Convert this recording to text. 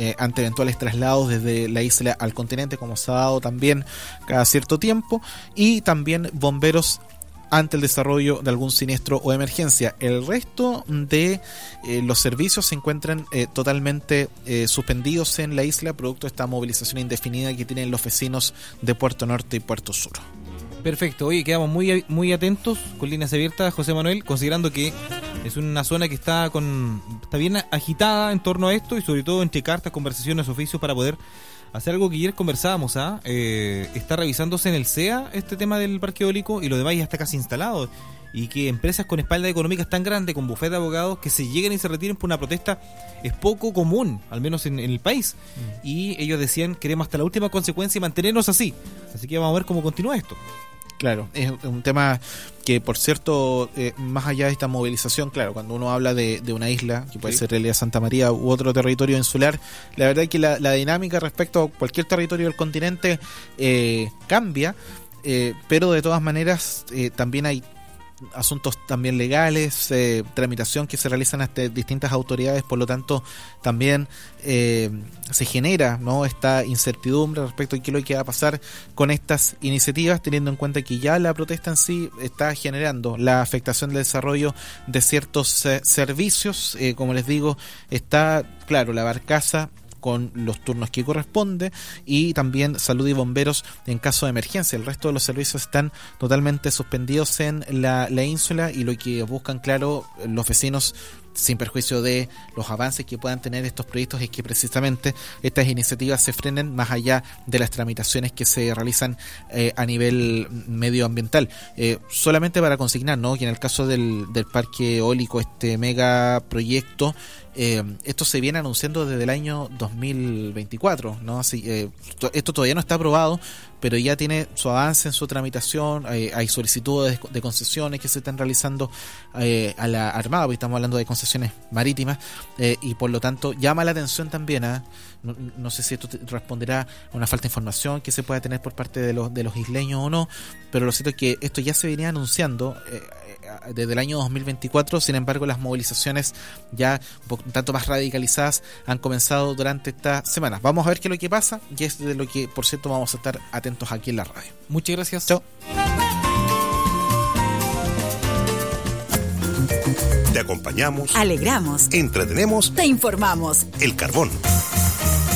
ante eventuales traslados desde la isla al continente, como se ha dado también cada cierto tiempo, y también bomberos ante el desarrollo de algún siniestro o emergencia. El resto de los servicios se encuentran totalmente suspendidos en la isla, producto de esta movilización indefinida que tienen los vecinos de Puerto Norte y Puerto Sur. Perfecto, oye, quedamos muy atentos con líneas abiertas, José Manuel, considerando que es una zona que está bien agitada en torno a esto, y sobre todo entre cartas, conversaciones, oficios, para poder hacer algo que ayer conversábamos. Está revisándose en el CEA este tema del parque eólico, y lo demás ya está casi instalado, y que empresas con espalda económica tan grande, con bufete de abogados, que se lleguen y se retiren por una protesta es poco común, al menos en el país. Y ellos decían: queremos hasta la última consecuencia mantenernos así que vamos a ver cómo continúa esto. Claro, es un tema que, por cierto, más allá de esta movilización, claro, cuando uno habla de una isla, que puede ser realidad Santa María u otro territorio insular, la verdad es que la dinámica respecto a cualquier territorio del continente cambia, pero de todas maneras también hay asuntos también legales, tramitación que se realizan ante distintas autoridades, por lo tanto también se genera, ¿no?, esta incertidumbre respecto a qué es lo que va a pasar con estas iniciativas, teniendo en cuenta que ya la protesta en sí está generando la afectación del desarrollo de ciertos servicios. Como les digo, está, claro, la barcaza con los turnos que corresponde, y también salud y bomberos en caso de emergencia. El resto de los servicios están totalmente suspendidos en la ínsula, y lo que buscan, claro, los vecinos, sin perjuicio de los avances que puedan tener estos proyectos, es que precisamente estas iniciativas se frenen más allá de las tramitaciones que se realizan a nivel medioambiental. Solamente para consignar, ¿no?, que en el caso del parque eólico, este mega proyecto, esto se viene anunciando desde el año 2024, ¿no? Así, esto todavía no está aprobado, pero ya tiene su avance en su tramitación. Hay solicitudes de concesiones que se están realizando a la Armada, porque estamos hablando de concesiones marítimas, y por lo tanto llama la atención también no sé si esto responderá a una falta de información que se pueda tener por parte de los isleños o no, pero lo cierto es que esto ya se venía anunciando desde el año 2024. Sin embargo, las movilizaciones ya un tanto más radicalizadas han comenzado durante estas semanas. Vamos a ver qué es lo que pasa, y es de lo que, por cierto, vamos a estar atentos aquí en la radio. Muchas gracias. Chao. Te acompañamos, alegramos, entretenemos, te informamos. El Carbón.